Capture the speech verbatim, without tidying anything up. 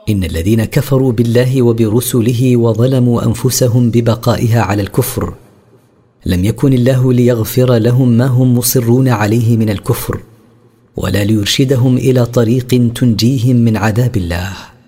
إن الذين كفروا بالله وبرسله وظلموا أنفسهم ببقائها على الكفر لم يكن الله ليغفر لهم ما هم مصرون عليه من الكفر، ولا ليرشدهم إلى طريق تنجيهم من عذاب الله.